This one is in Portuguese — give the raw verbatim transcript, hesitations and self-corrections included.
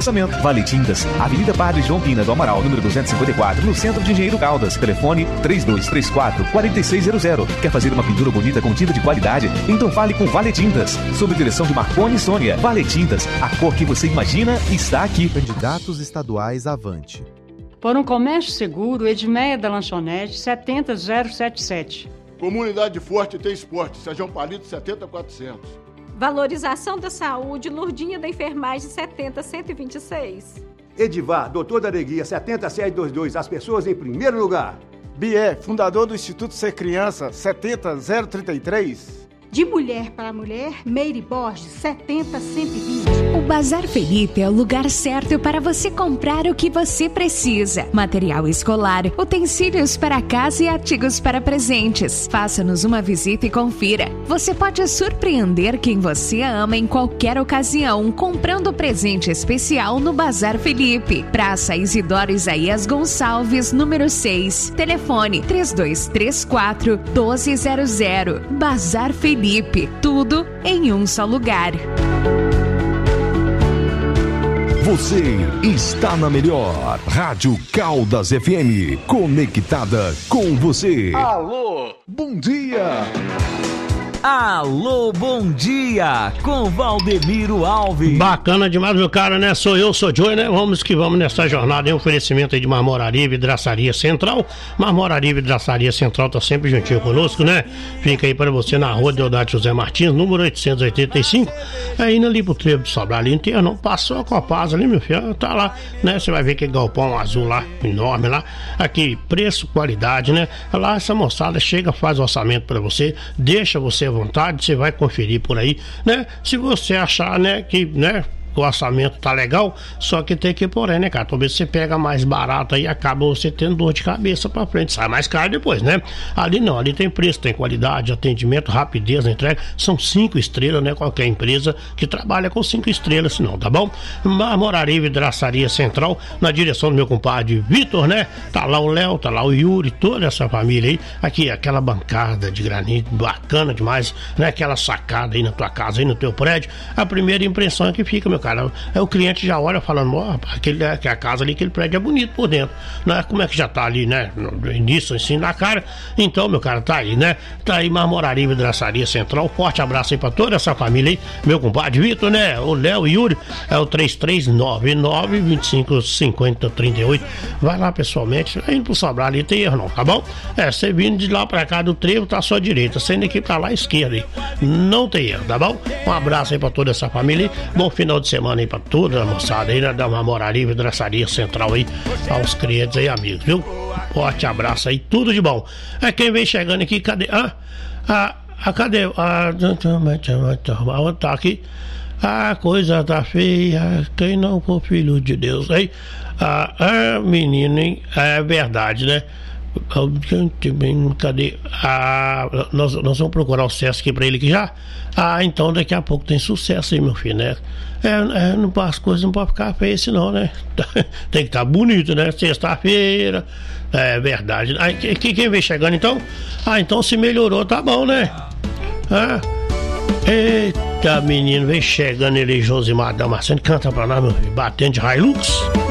orçamento. Vale Tintas, Avenida Padre João Pina do Amaral, número duzentos e cinquenta e quatro, no centro de Engenheiro Caldas. Telefone três dois três quatro, quatro seis zero zero. Quer fazer uma pintura bonita com tinta de qualidade? Então fale com Vale Tintas. Sob direção de Marconi e Sônia. Vale Tintas, a cor que você imagina está aqui. Candidatos estaduais Avante. Por um comércio seguro, Edmeia da Lanchonete, setenta zero setenta e sete. Comunidade Forte tem esporte, Sejão Palito, setenta quatrocentos. Valorização da saúde, Lurdinha da Enfermagem, setenta cento e vinte e seis. Edivar, doutor da Alegria, setenta setecentos e vinte e dois, as pessoas em primeiro lugar. Bié, fundador do Instituto Ser Criança, setenta zero trinta e três. De mulher para mulher, Meire Borges, setenta cento e vinte. O Bazar Felipe é o lugar certo para você comprar o que você precisa. Material escolar, utensílios para casa e artigos para presentes. Faça-nos uma visita e confira. Você pode surpreender quem você ama em qualquer ocasião, comprando presente especial no Bazar Felipe. Praça Isidoro Isaías Gonçalves, número seis. Telefone três dois três quatro, um dois zero zero. Bazar Felipe. Felipe, tudo em um só lugar. Você está na melhor Rádio Caldas F M, conectada com você. Alô, bom dia. Alô, bom dia, com Valdemiro Alves. Bacana demais, meu cara, né? Sou eu, sou Joey, né? Vamos que vamos nessa jornada. Em oferecimento aí de Marmoraria e Vidraçaria Central. Marmoraria e Vidraçaria Central tá sempre juntinho conosco, né? Fica aí para você na rua Deodato José Martins, número oitocentos e oitenta e cinco. Aí indo ali pro trevo de Sobral ali inteiro, não passou a Copasa ali, meu filho. Tá lá, né? Você vai ver que galpão azul lá, enorme lá. Aqui, preço, qualidade, né? Lá essa moçada chega, faz o orçamento para você, deixa você vontade, você vai conferir por aí, né? Se você achar, né, que, né, o orçamento tá legal, só que tem que porém, né, cara? Talvez você pega mais barato aí e acaba você tendo dor de cabeça pra frente, sai mais caro depois, né? Ali não, ali tem preço, tem qualidade, atendimento, rapidez na entrega, são cinco estrelas, né? Qualquer empresa que trabalha com cinco estrelas, se não, tá bom? Marmoraria e Vidraçaria Central, na direção do meu compadre Vitor, né? Tá lá o Léo, tá lá o Yuri, toda essa família aí, aqui, aquela bancada de granito, bacana demais, né? Aquela sacada aí na tua casa, aí no teu prédio, a primeira impressão é que fica, meu cara, é o cliente já olha falando, ó, oh, aquele, que a casa ali, aquele prédio é bonito por dentro, né? Como é que já tá ali, né? No início, assim, na cara. Então, meu cara, tá aí, né? Tá aí Marmoraria e Vidraçaria Central. Forte abraço aí pra toda essa família aí. Meu compadre Vitor, né? O Léo e Yuri, é o três três nove nove, dois cinco cinco zero, três oito. Vai lá pessoalmente, indo pro Sobral ali, tem erro não, tá bom? É, você vindo de lá pra cá do trevo, tá à sua direita, saindo aqui pra lá à esquerda aí. Não tem erro, tá bom? Um abraço aí pra toda essa família aí. Bom final de semana semana aí pra toda a moçada aí, né, da Marmoraria e Vidraçaria Central aí, aos clientes aí, amigos, viu? Forte abraço aí, tudo de bom. É quem vem chegando aqui, cadê? Ah, ah, ah cadê? Ah, tá aqui. A coisa tá feia, quem não for filho de Deus, aí. Ah, ah menino, hein? É verdade, né? Cadê? Ah, nós, nós vamos procurar o sucesso aqui pra ele aqui já. Ah, então daqui a pouco tem sucesso aí, meu filho, né? É, é, não, as coisas não podem ficar feias assim não, né? Tem que estar tá bonito, né? Sexta-feira, é verdade. Aí, que, quem vem chegando então? Ah, então se melhorou, tá bom, né? Ah, eita, menino, vem chegando ele, Josimar Damasceno, canta pra nós, meu filho, batendo de Hilux.